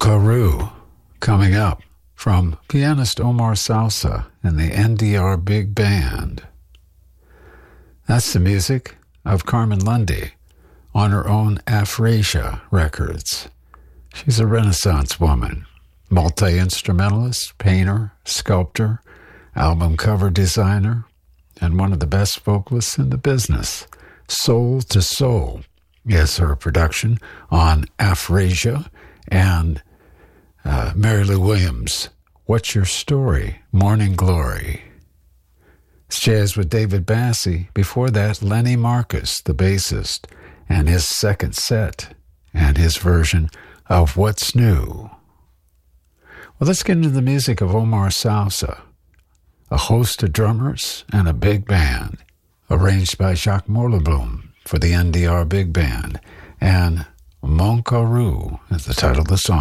Moncaru, coming up from pianist Omar Salsa and the NDR Big Band. That's the music of Carmen Lundy on her own Afrasia Records. She's a Renaissance woman, multi-instrumentalist, painter, sculptor, album cover designer, and one of the best vocalists in the business. Soul to Soul is her production on Afrasia, and Mary Lou Williams, What's Your Story? Morning Glory. It's jazz with David Bassie. Before that, Lenny Marcus, the bassist, and his second set, and his version of What's New. Well, let's get into the music of Omar Salsa, a host of drummers and a big band, arranged by Jacques Morleblum for the NDR Big Band, and Moncaru is the title of the song.